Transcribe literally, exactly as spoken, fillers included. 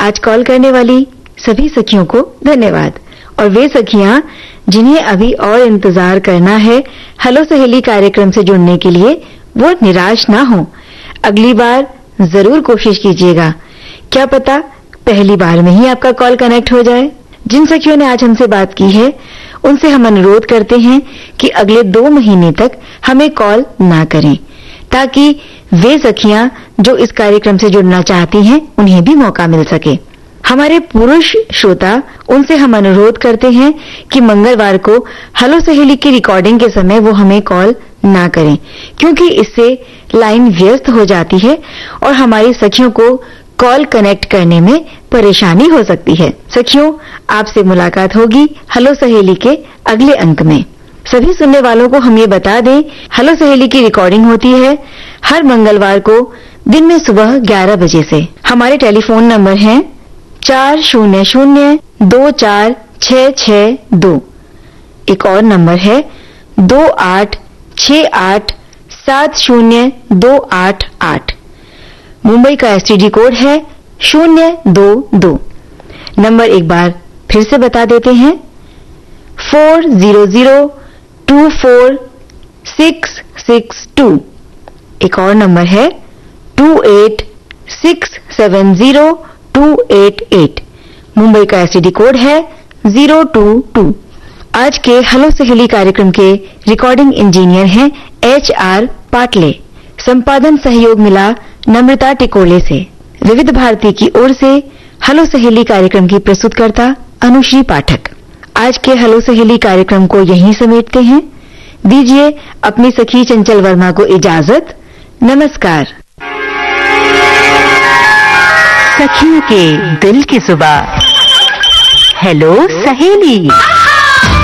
आज कॉल करने वाली सभी सखियों को धन्यवाद। और वे सखियां जिन्हें अभी और इंतजार करना है हेलो सहेली कार्यक्रम से जुड़ने के लिए, वो निराश ना हो। अगली बार जरूर कोशिश कीजिएगा, क्या पता पहली बार में ही आपका कॉल कनेक्ट हो जाए। जिन सखियों ने आज हमसे बात की है उनसे हम अनुरोध करते हैं कि अगले दो महीने तक हमें कॉल ना करें, ताकि वे सखियां जो इस कार्यक्रम से जुड़ना चाहती हैं उन्हें भी मौका मिल सके। हमारे पुरुष श्रोता, उनसे हम अनुरोध करते हैं कि मंगलवार को हेलो सहेली की रिकॉर्डिंग के समय वो हमें कॉल ना करें, क्योंकि इससे लाइन व्यस्त हो जाती है और हमारी सखियों को कॉल कनेक्ट करने में परेशानी हो सकती है। सखियों, आपसे मुलाकात होगी हेलो सहेली के अगले अंक में। सभी सुनने वालों को हम ये बता दें, हेलो सहेली की रिकॉर्डिंग होती है हर मंगलवार को दिन में सुबह ग्यारह बजे से। हमारे टेलीफोन नंबर हैं चार शून्य शून्य दो चार छह छह दो। एक और नंबर है दो आठ छह आठ सात शून्य दो आठ आठ। मुंबई का एसटीडी कोड है शून्य दो दो। नंबर एक बार फिर से बता देते हैं, four zero zero to four six six to. एक और नंबर है to eight six seven zero to eight eight. Mumbai का एसटीडी कोड है जीरो टू टू। आज के हेलो सहेली कार्यक्रम के रिकॉर्डिंग इंजीनियर हैं एच आर पाटले। संपादन सहयोग मिला नम्रता टिकोले से। विविध भारती की ओर से हेलो सहेली कार्यक्रम की प्रस्तुतकर्ता अनुश्री पाठक। आज के हेलो सहेली कार्यक्रम को यहीं समेटते हैं। दीजिए अपनी सखी चंचल वर्मा को इजाजत। नमस्कार। सखियों के दिल की सुबह हेलो सहेली।